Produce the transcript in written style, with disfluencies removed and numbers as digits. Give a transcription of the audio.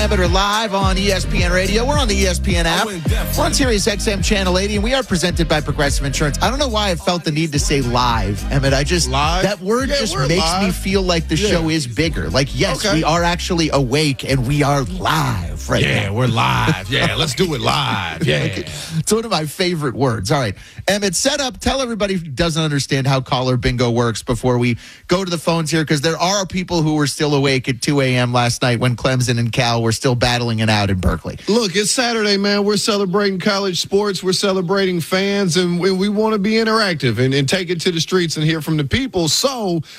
Emmett are live on ESPN Radio. We're on the ESPN app. We're on Sirius XM Channel 80, and we are presented by Progressive Insurance. I don't know why I felt the need to say live, Emmett. That word just makes me feel like the show is bigger. Like, yes, we are actually awake, and we are live right now. Yeah, we're live. Yeah, let's do it live. Yeah. It's one of my favorite words. All right, Emmett, set up. Tell everybody who doesn't understand how caller bingo works before we go to the phones here, because there are people who were still awake at 2 a.m. last night when Clemson and Cal were still battling it out in Berkeley. Look, it's Saturday, man. We're celebrating college sports. We're celebrating fans, and we want to be interactive and take it to the streets and hear from the people. So